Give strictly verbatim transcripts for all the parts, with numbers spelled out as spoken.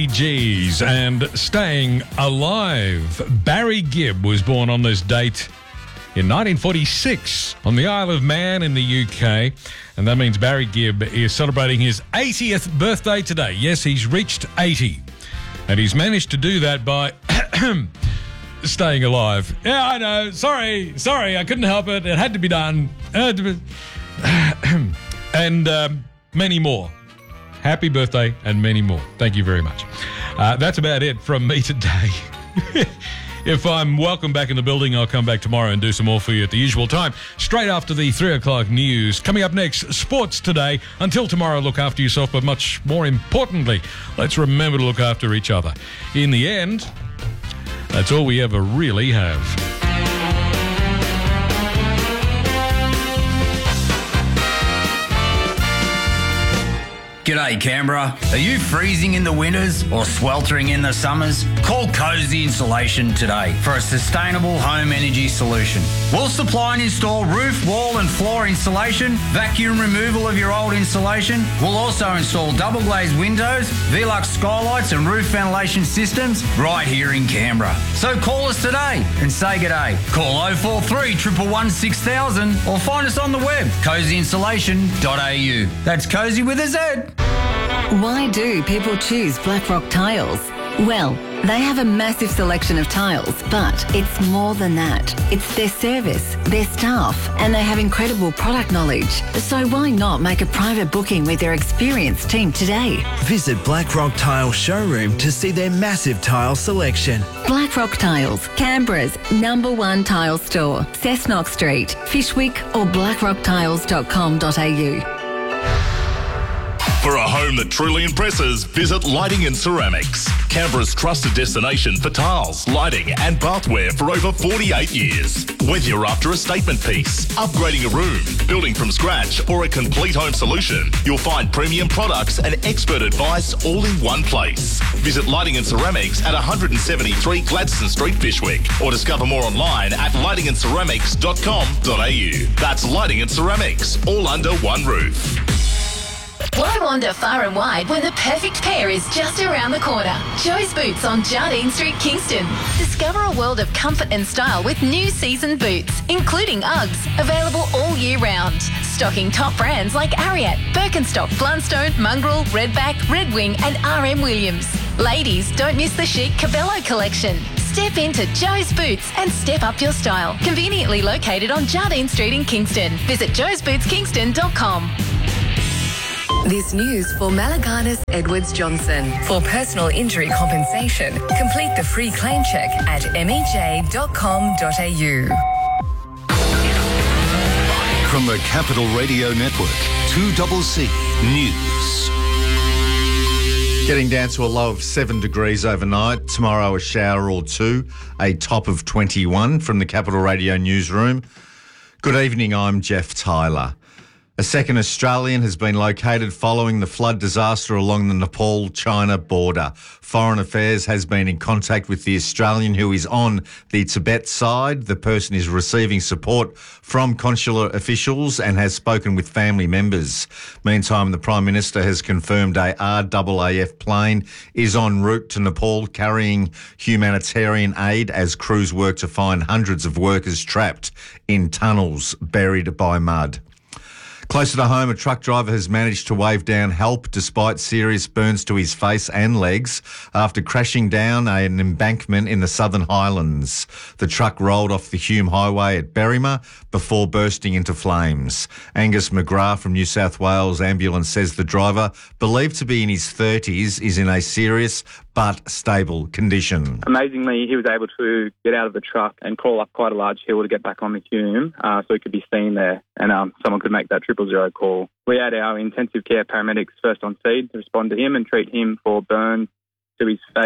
Gees and Staying Alive. Barry Gibb was born on this date in nineteen forty-six on the Isle of Man in the U K. And that means Barry Gibb is celebrating his eightieth birthday today. Yes, he's reached eighty. And he's managed to do that by staying alive. Yeah, I know. Sorry. Sorry. I couldn't help it. It had to be done. And um, many more. Happy birthday and many more. Thank you very much. Uh, that's about it from me today. If I'm welcome back in the building, I'll come back tomorrow and do some more for you at the usual time, straight after the three o'clock news. Coming up next, sports today. Until tomorrow, look after yourself, but much more importantly, let's remember to look after each other. In the end, that's all we ever really have. G'day Canberra. Are you freezing in the winters or sweltering in the summers? Call Cozy Insulation today for a sustainable home energy solution. We'll supply and install roof, wall and floor insulation, vacuum removal of your old insulation. We'll also install double glazed windows, Velux skylights and roof ventilation systems right here in Canberra. So call us today and say g'day. Call oh four three, one one one, six thousand or find us on the web, cozy insulation dot a u. That's Cozy with a Z. Why do people choose Blackrock Tiles? Well, they have a massive selection of tiles, but it's more than that. It's their service, their staff, and they have incredible product knowledge. So why not make a private booking with their experienced team today? Visit Blackrock Tile Showroom to see their massive tile selection. Blackrock Tiles, Canberra's number one tile store. Cessnock Street, Fishwick or blackrock tiles dot com dot a u. For a home that truly impresses, visit Lighting and Ceramics, Canberra's trusted destination for tiles, lighting and bathware for over forty-eight years. Whether you're after a statement piece, upgrading a room, building from scratch or a complete home solution, you'll find premium products and expert advice all in one place. Visit Lighting and Ceramics at one seventy-three Gladstone Street, Fishwick, or discover more online at lighting and ceramics dot com dot a u. That's Lighting and Ceramics, all under one roof. Why wander far and wide when the perfect pair is just around the corner? Joe's Boots on Jardine Street, Kingston. Discover a world of comfort and style with new season boots, including Uggs, available all year round. Stocking top brands like Ariat, Birkenstock, Blundstone, Mongrel, Redback, Red Wing and R M Williams. Ladies, don't miss the chic Cabello collection. Step into Joe's Boots and step up your style. Conveniently located on Jardine Street in Kingston. Visit joes boots kingston dot com. This news for Malaganas Edwards Johnson. For personal injury compensation, complete the free claim check at m e j dot com dot a u. From the Capital Radio Network, two C C News. Getting down to a low of seven degrees overnight. Tomorrow a shower or two, a top of twenty-one from the Capital Radio newsroom. Good evening, I'm Jeff Tyler. A second Australian has been located following the flood disaster along the Nepal-China border. Foreign Affairs has been in contact with the Australian who is on the Tibet side. The person is receiving support from consular officials and has spoken with family members. Meantime, the Prime Minister has confirmed a R A A F plane is en route to Nepal carrying humanitarian aid as crews work to find hundreds of workers trapped in tunnels buried by mud. Closer to home, a truck driver has managed to wave down help despite serious burns to his face and legs after crashing down an embankment in the Southern Highlands. The truck rolled off the Hume Highway at Berrima before bursting into flames. Angus McGrath from New South Wales Ambulance says the driver, believed to be in his thirties, is in a serious but stable condition. Amazingly, he was able to get out of the truck and crawl up quite a large hill to get back on the Hume, uh, so he could be seen there and um, someone could make that triple zero call. We had our intensive care paramedics first on scene to respond to him and treat him for burns to his face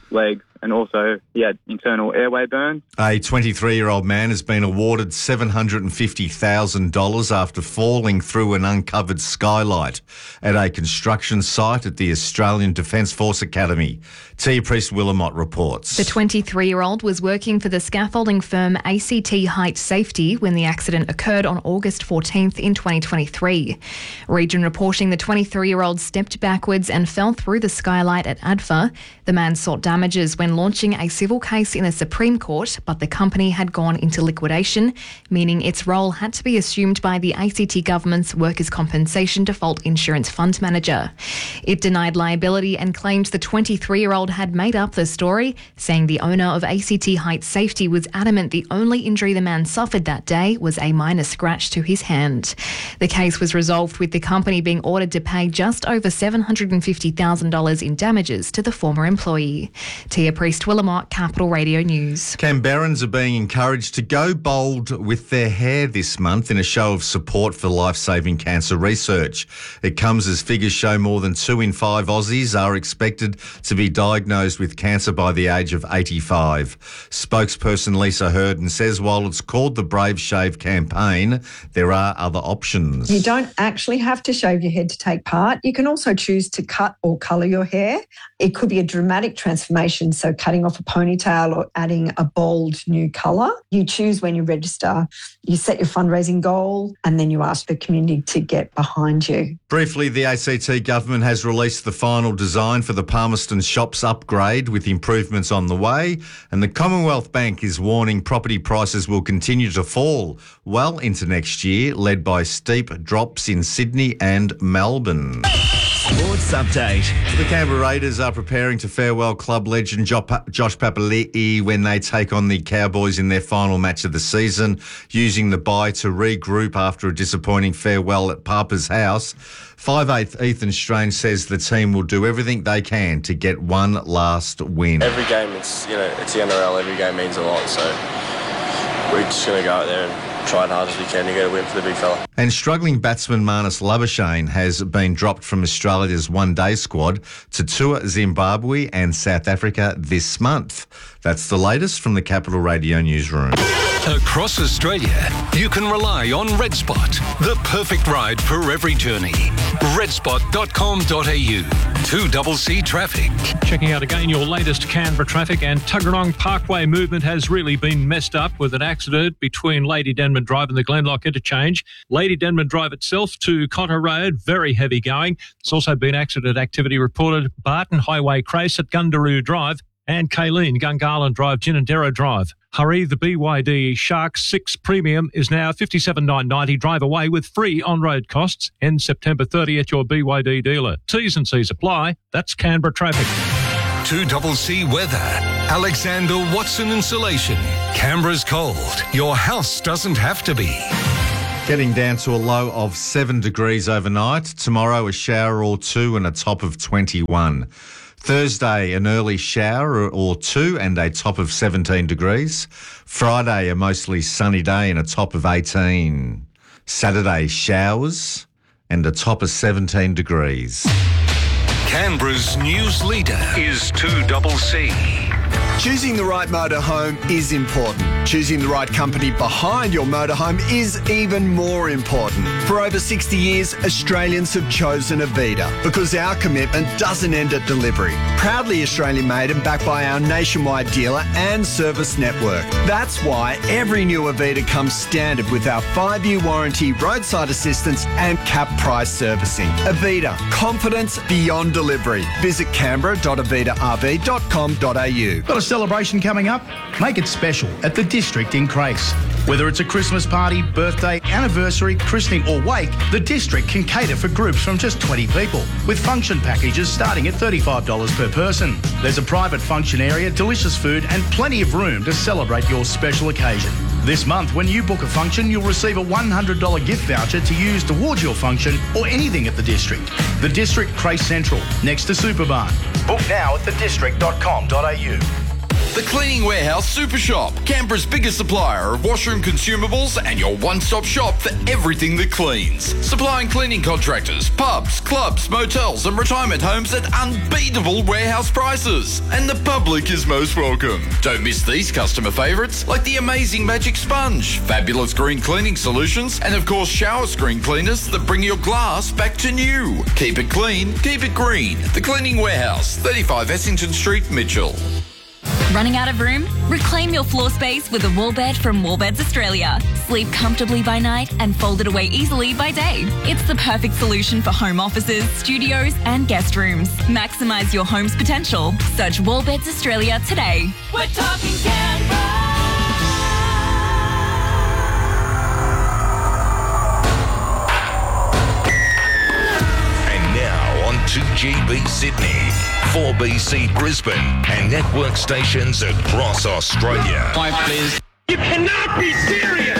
legs, and also he had internal airway burns. A twenty-three-year-old man has been awarded seven hundred fifty thousand dollars after falling through an uncovered skylight at a construction site at the Australian Defence Force Academy. Tia Priest-Willamot reports. The twenty-three-year-old was working for the scaffolding firm A C T Height Safety when the accident occurred on August fourteenth in twenty twenty-three. Region reporting the twenty-three-year-old stepped backwards and fell through the skylight at A D F A. The man sought damages when launching a civil case in the Supreme Court, but the company had gone into liquidation, meaning its role had to be assumed by the A C T government's Workers' Compensation Default Insurance Fund Manager. It denied liability and claimed the twenty-three-year-old had made up the story, saying the owner of A C T Height Safety was adamant the only injury the man suffered that day was a minor scratch to his hand. The case was resolved with the company being ordered to pay just over seven hundred fifty thousand dollars in damages to the former employee. Tia Priest-Willamot, Capital Radio News. Canberrans are being encouraged to go bold with their hair this month in a show of support for life-saving cancer research. It comes as figures show more than two in five Aussies are expected to be diagnosed with cancer by the age of eighty-five. Spokesperson Lisa Hurden says while it's called the Brave Shave campaign, there are other options. You don't actually have to shave your head to take part. You can also choose to cut or colour your hair. It could be a dramatic transformation, so cutting off a ponytail or adding a bold new colour. You choose when you register, you set your fundraising goal, and then you ask the community to get behind you. Briefly, the A C T government has released the final design for the Palmerston Shops upgrade with improvements on the way, and the Commonwealth Bank is warning property prices will continue to fall well into next year, led by steep drops in Sydney and Melbourne. Sports update. The Canberra Raiders are preparing to farewell club legend Josh Papali'i when they take on the Cowboys in their final match of the season, using the bye to regroup after a disappointing farewell at Papa's house. five-eighth Ethan Strange says the team will do everything they can to get one last win. Every game, it's you know it's the N R L. Every game means a lot, so we're just going to go out there and try as hard as we can to get a win for the big fella. And struggling batsman Marnus Labuschagne has been dropped from Australia's one-day squad to tour Zimbabwe and South Africa this month. That's the latest from the Capital Radio newsroom. Across Australia, you can rely on Red Spot, the perfect ride for every journey. red spot dot com dot a u. two C C traffic. Checking out again your latest Canberra traffic, and Tuggeranong Parkway movement has really been messed up with an accident between Lady Denman Drive and the Glenlock interchange. Lady Denman Drive itself to Cotter Road, very heavy going. There's also been accident activity reported Barton Highway Crace at Gundaroo Drive and Kayleen Gungahlin Drive, Ginninderra Drive. Hurry, the B Y D Shark six Premium is now fifty-seven thousand nine hundred ninety. Drive away with free on-road costs. End September thirtieth at your B Y D dealer. T's and C's apply. That's Canberra traffic. two C C weather. Alexander Watson Insulation. Canberra's cold. Your house doesn't have to be. Getting down to a low of seven degrees overnight. Tomorrow, a shower or two and a top of twenty-one. Thursday, an early shower or two and a top of seventeen degrees. Friday, a mostly sunny day and a top of eighteen. Saturday, showers and a top of seventeen degrees. Canberra's news leader is two C C. Choosing the right motorhome is important. Choosing the right company behind your motorhome is even more important. For over sixty years, Australians have chosen Avita because our commitment doesn't end at delivery. Proudly Australian made and backed by our nationwide dealer and service network. That's why every new Avita comes standard with our five-year warranty, roadside assistance and cap price servicing. Avita, confidence beyond delivery. Visit canberra dot avita r v dot com dot a u. Got a celebration coming up? Make it special at the District in Crace. Whether it's a Christmas party, birthday, anniversary, christening or wake, the District can cater for groups from just twenty people, with function packages starting at thirty-five dollars per person. There's a private function area, delicious food and plenty of room to celebrate your special occasion. This month, when you book a function, you'll receive a one hundred dollars gift voucher to use towards your function or anything at the District. The District Crace Central, next to Superbarn. Book now at the district dot com dot a u. The Cleaning Warehouse Super Shop, Canberra's biggest supplier of washroom consumables and your one-stop shop for everything that cleans. Supplying cleaning contractors, pubs, clubs, motels and retirement homes at unbeatable warehouse prices. And the public is most welcome. Don't miss these customer favourites like the amazing Magic Sponge, fabulous green cleaning solutions and of course shower screen cleaners that bring your glass back to new. Keep it clean, keep it green. The Cleaning Warehouse, thirty-five Essington Street, Mitchell. Running out of room? Reclaim your floor space with a wall bed from Wallbeds Australia. Sleep comfortably by night and fold it away easily by day. It's the perfect solution for home offices, studios and guest rooms. Maximise your home's potential. Search Wallbeds Australia today. We're talking Canberra. And now on to G B Sydney, four B C Brisbane and network stations across Australia. Five, please. You cannot be serious!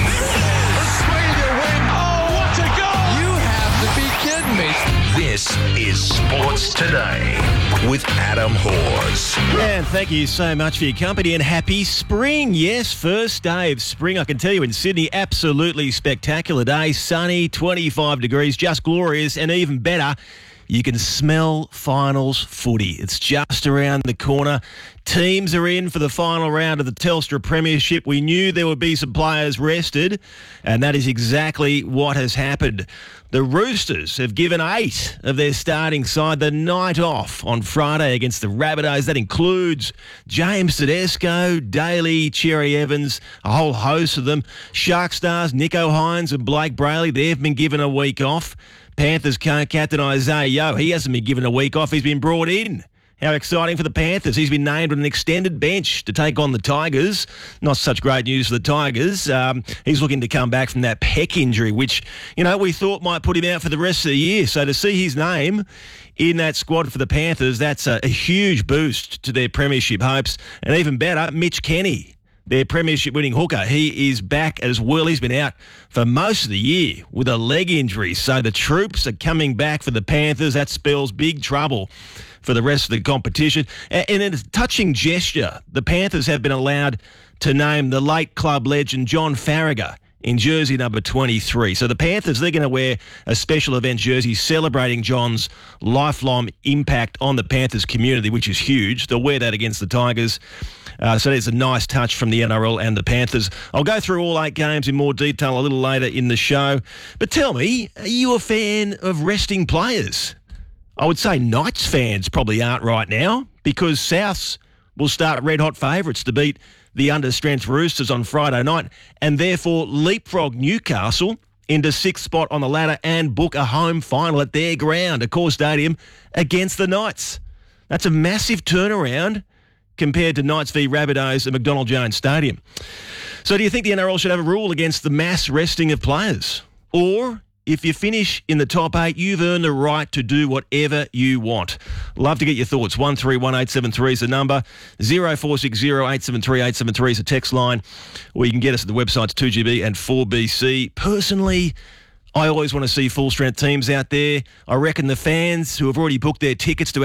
Australia win! Oh, what a goal! You have to be kidding me. This is Sports Today with Adam Hawes. And thank you so much for your company and happy spring. Yes, first day of spring. I can tell you in Sydney, absolutely spectacular day. Sunny, twenty-five degrees, just glorious, and even better, you can smell finals footy. It's just around the corner. Teams are in for the final round of the Telstra Premiership. We knew there would be some players rested, and that is exactly what has happened. The Roosters have given eight of their starting side the night off on Friday against the Rabbitohs. That includes James Tedesco, Daly, Cherry Evans, a whole host of them. Shark stars Nico Hines and Blake Brayley, they've been given a week off. Panthers co-captain Isaiah Yeo, he hasn't been given a week off. He's been brought in. How exciting for the Panthers. He's been named on an extended bench to take on the Tigers. Not such great news for the Tigers. Um, he's looking to come back from that pec injury, which, you know, we thought might put him out for the rest of the year. So to see his name in that squad for the Panthers, that's a, a huge boost to their premiership hopes. And even better, Mitch Kenny, their premiership winning hooker, he is back as well. He's been out for most of the year with a leg injury. So the troops are coming back for the Panthers. That spells big trouble for the rest of the competition. And in a touching gesture, the Panthers have been allowed to name the late club legend John Farragher in jersey number twenty-three. So the Panthers, they're going to wear a special event jersey celebrating John's lifelong impact on the Panthers community, which is huge. They'll wear that against the Tigers. Uh, so there's a nice touch from the N R L and the Panthers. I'll go through all eight games in more detail a little later in the show. But tell me, are you a fan of resting players? I would say Knights fans probably aren't right now, because Souths will start red-hot favourites to beat the understrength Roosters on Friday night and therefore leapfrog Newcastle into sixth spot on the ladder and book a home final at their ground, Accor Stadium, against the Knights. That's a massive turnaround compared to Knights v Rabbitohs at McDonald Jones Stadium. So do you think the N R L should have a rule against the mass resting of players? Or if you finish in the top eight, you've earned the right to do whatever you want. Love to get your thoughts. one three one eight seven three is the number. zero four six zero eight seven three eight seven three is the text line. Or you can get us at the websites two G B and four B C. Personally, I always want to see full-strength teams out there. I reckon the fans who have already booked their tickets to